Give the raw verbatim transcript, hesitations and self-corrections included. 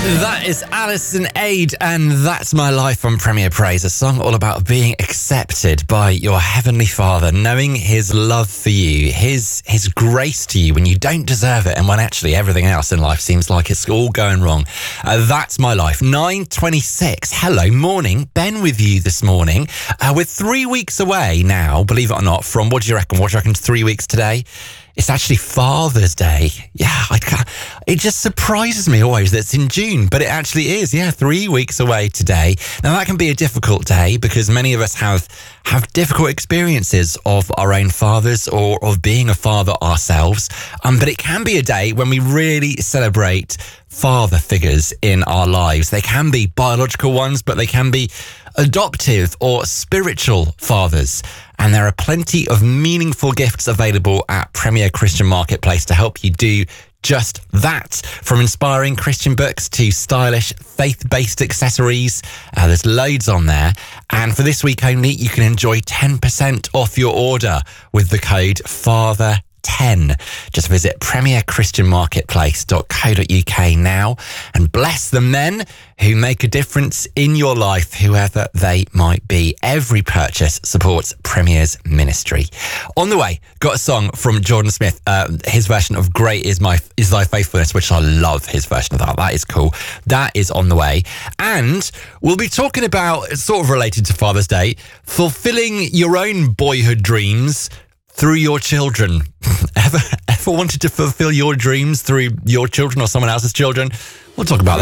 That is Alison Aid, and That's My Life on Premier Praise, a song all about being accepted by your Heavenly Father, knowing His love for you, His His grace to you when you don't deserve it and when actually everything else in life seems like it's all going wrong. Uh, that's my life. nine twenty-six. Hello, morning. Ben with you this morning. Uh, we're three weeks away now, believe it or not, from, what do you reckon? What do you reckon three weeks today? It's actually Father's Day. Yeah, I can't, it just surprises me always that it's in June, but it actually is. Yeah, three weeks away today. Now, that can be a difficult day because many of us have have difficult experiences of our own fathers or of being a father ourselves. Um, but it can be a day when we really celebrate father figures in our lives. They can be biological ones, but they can be adoptive or spiritual fathers. And there are plenty of meaningful gifts available at Premier Christian Marketplace to help you do just that. From inspiring Christian books to stylish faith-based accessories, uh, there's loads on there. And for this week only, you can enjoy ten percent off your order with the code father ten. Just visit premier christian marketplace dot co dot uk now and bless the men who make a difference in your life, whoever they might be. Every purchase supports Premier's ministry. On the way, got a song from Jordan Smith, uh, his version of Great Is My Is Thy Faithfulness, which I love his version of that. That is cool. That is on the way. And we'll be talking about, sort of related to Father's Day, fulfilling your own boyhood dreams through your children. ever ever wanted to fulfill your dreams through your children or someone else's children? We'll talk about that.